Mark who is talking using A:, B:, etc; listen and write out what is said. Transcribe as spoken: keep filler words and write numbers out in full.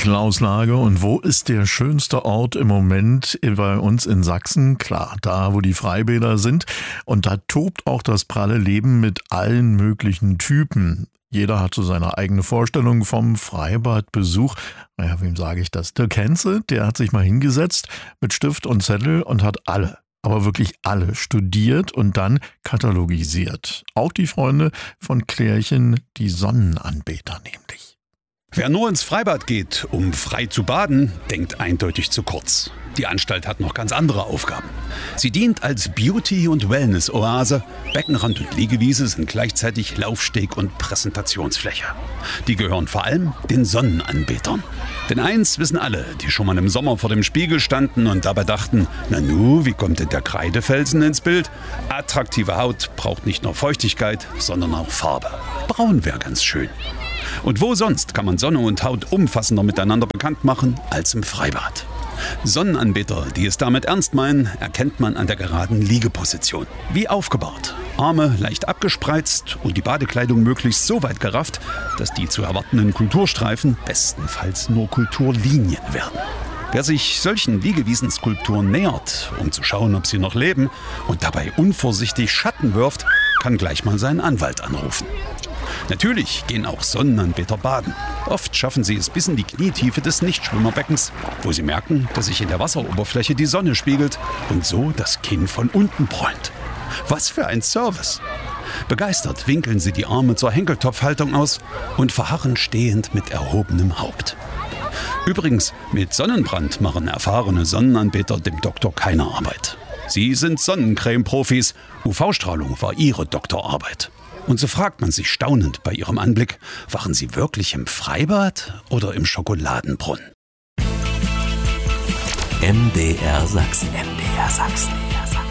A: Klauslage. Und wo ist der schönste Ort im Moment bei uns in Sachsen? Klar, da, wo die Freibäder sind. Und da tobt auch das pralle Leben mit allen möglichen Typen. Jeder hat so seine eigene Vorstellung vom Freibadbesuch. Naja, wem sage ich das? Dirk Henze, der hat sich mal hingesetzt mit Stift und Zettel und hat alle, aber wirklich alle studiert und dann katalogisiert. Auch die Freunde von Klärchen, die Sonnenanbeter nämlich.
B: Wer nur ins Freibad geht, um frei zu baden, denkt eindeutig zu kurz. Die Anstalt hat noch ganz andere Aufgaben. Sie dient als Beauty- und Wellness-Oase. Beckenrand und Liegewiese sind gleichzeitig Laufsteg und Präsentationsfläche. Die gehören vor allem den Sonnenanbetern. Denn eins wissen alle, die schon mal im Sommer vor dem Spiegel standen und dabei dachten, na nu, wie kommt denn der Kreidefelsen ins Bild? Attraktive Haut braucht nicht nur Feuchtigkeit, sondern auch Farbe. Braun wäre ganz schön. Und wo sonst kann man Sonne und Haut umfassender miteinander bekannt machen als im Freibad? Sonnenanbeter, die es damit ernst meinen, erkennt man an der geraden Liegeposition. Wie aufgebahrt. Arme leicht abgespreizt und die Badekleidung möglichst so weit gerafft, dass die zu erwartenden Kulturstreifen bestenfalls nur Kulturlinien werden. Wer sich solchen Liegewiesenskulpturen nähert, um zu schauen, ob sie noch leben, und dabei unvorsichtig Schatten wirft, kann gleich mal seinen Anwalt anrufen. Natürlich gehen auch Sonnenanbeter baden. Oft schaffen sie es bis in die Knietiefe des Nichtschwimmerbeckens, wo sie merken, dass sich in der Wasseroberfläche die Sonne spiegelt und so das Kinn von unten bräunt. Was für ein Service! Begeistert winkeln sie die Arme zur Henkeltopfhaltung aus und verharren stehend mit erhobenem Haupt. Übrigens, mit Sonnenbrand machen erfahrene Sonnenanbeter dem Doktor keine Arbeit. Sie sind Sonnencreme-Profis. U V-Strahlung war ihre Doktorarbeit. Und so fragt man sich staunend bei ihrem Anblick, waren sie wirklich im Freibad oder im Schokoladenbrunnen?
C: M D R Sachsen. M D R Sachsen.